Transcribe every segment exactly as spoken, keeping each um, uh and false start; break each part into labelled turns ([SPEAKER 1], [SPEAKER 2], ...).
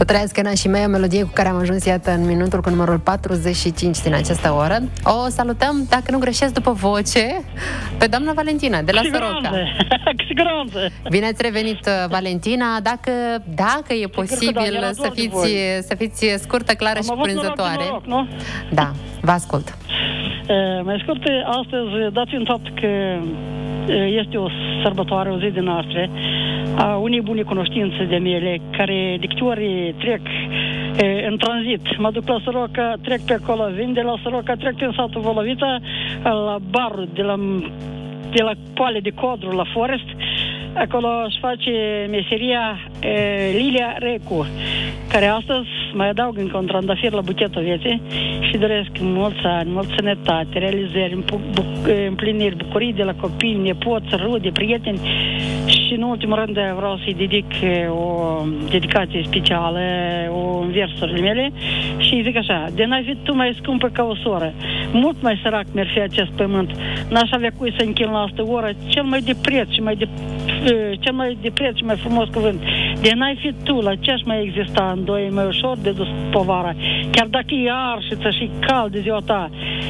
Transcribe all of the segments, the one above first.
[SPEAKER 1] Să trăiască nașii mei, o melodie cu care am ajuns, iată, în minutul cu numărul patruzeci și cinci din această oră. O salutăm, dacă nu greșesc după voce, pe doamna Valentina, de la Soroca.
[SPEAKER 2] Cu siguranță!
[SPEAKER 1] Bine ați revenit, Valentina. Dacă, dacă e posibil
[SPEAKER 2] da,
[SPEAKER 1] să fiți, să fiți scurtă, clară
[SPEAKER 2] am
[SPEAKER 1] și cuprinzătoare.
[SPEAKER 2] Noroc, nu?
[SPEAKER 1] Da, vă ascult.
[SPEAKER 2] E, mai scurt, astăzi, dat fiind fapt că este o sărbătoare, o zi de noastră, a unei bune cunoștințe de mele, care de câte ori trec e, în tranzit. Mă duc la Soroca, trec pe acolo, vin de la Soroca, trec prin satul Volovita, la barul de la, de la Poale de Codru, la Forest. Acolo își face meseria e, Lilia Recu, care astăzi mai adaug încă un trandafir la buchetul vieții și doresc mulți ani, multă sănătate, realizări, împliniri, bucurii de la copii, nepoți, rude, prieteni și în ultimul rând vreau să-i dedic o dedicație specială, o versurile mele și îi zic așa: de n-ai fi tu mai scumpă ca o soră, mult mai sărac mi-ar fi acest pământ, n-aș avea cui să închin la asta oră cel mai de preț și mai de cel mai de preț și mai frumos cuvânt. De n-ai fi tu, la ce aș mai exista în doi mai ușor de dus povara, chiar dacă e arșiță și cald de ziua ta.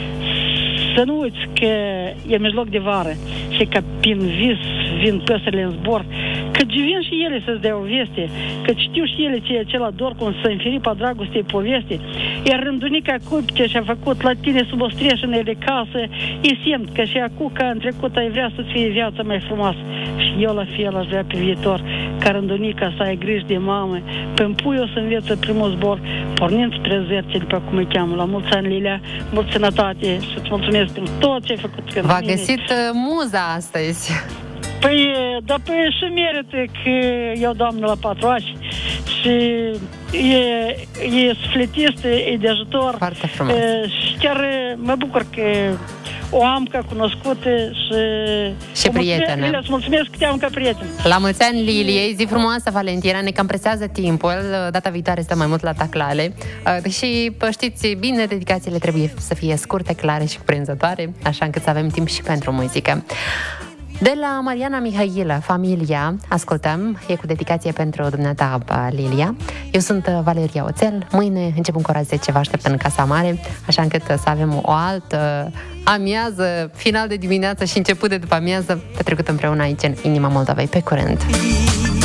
[SPEAKER 2] Să nu uiți că e mijloc de vară și că prin vis vin păsările în zbor, că vin și ele să-ți dea o veste, că știu și ele ce e acela dor cum să înfiri pe dragostei poveste, iar rândunica cupce și-a făcut la tine sub o streșină de casă, e semn că și acum ca în trecut ai vrea să-ți fie viața mai frumoasă și eu la fel aș vrea pe viitor ca rândunica să ai grijă de mamă, pe-n pui o să înveță primul zbor, pornind spre zercele pe cum îi cheamă. La mulți ani, Lilia, multă sănătate și îți mulțumesc pentru tot ce ai făcut pentru
[SPEAKER 1] V-a
[SPEAKER 2] mine.
[SPEAKER 1] găsit muza astăzi.
[SPEAKER 2] Păi, da, păi și merită că eu doamnă la patru ani și e, e sufletistă, e de ajutor.
[SPEAKER 1] Foarte frumos.
[SPEAKER 2] E, și chiar mă bucur că o am ca cunoscută și...
[SPEAKER 1] Și prietenă.
[SPEAKER 2] Lilia, îți mulțumesc că te-am ca prieten.
[SPEAKER 1] La mulți ani, Liliei, zi frumoasă, Valentina, ne cam presează timpul, data viitoare stăm mai mult la taclale, deși, știți bine, dedicațiile trebuie să fie scurte, clare și cuprinzătoare, așa încât să avem timp și pentru muzică. De la Mariana Mihailă, Familia, ascultăm, e cu dedicație pentru dumneata, Lilia. Eu sunt Valeria Oțel, mâine începem cu ora zece, vă aștept în Casa Mare, așa încât să avem o altă amiază, final de dimineață și început de după amiază, petrecut împreună aici în inima Moldovei. Pe curând!